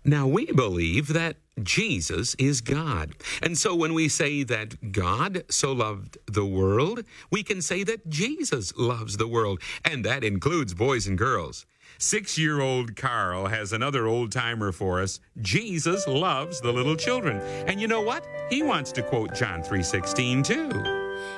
Now, we believe that Jesus is God. And so when we say that God so loved the world, we can say that Jesus loves the world. And that includes boys and girls. 6-year-old Carl has another old-timer for us. Jesus loves the little children. And you know what? He wants to quote John 3:16 too.